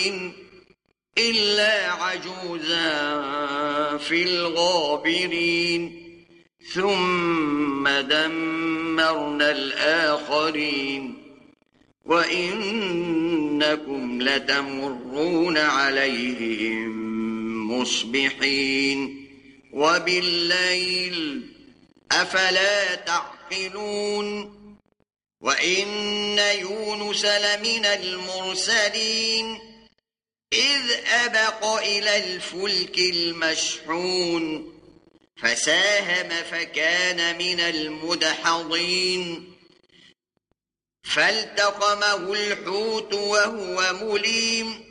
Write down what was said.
إلا عجوزا في الغابرين ثم دمرنا الآخرين وإنكم لتمرون عليهم مصبحين وبالليل أفلا تعقلون وإن يونس لمن المرسلين إذ أبق إلى الفلك المشحون فساهم فكان من المدحضين فالتقمه الحوت وهو مليم